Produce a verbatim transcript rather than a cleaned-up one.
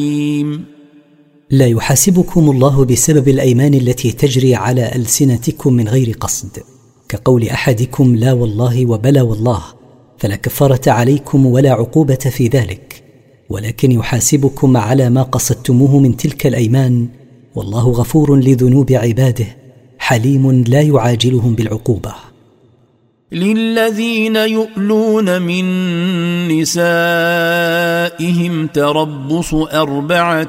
لا يحاسبكم الله بسبب الأيمان التي تجري على ألسنتكم من غير قصد، كقول أحدكم لا والله وبلا والله، فلا كفارة عليكم ولا عقوبة في ذلك، ولكن يحاسبكم على ما قصدتموه من تلك الأيمان، والله غفور لذنوب عباده حليم لا يعاجلهم بالعقوبة. للذين يؤلون من نسائهم تربص أربعة